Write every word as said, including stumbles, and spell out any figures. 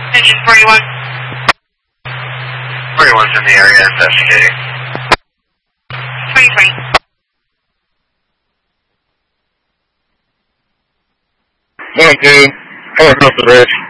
Engine forty-one. forty-one's in the area investigating. twenty twenty. One, two, four across the bridge.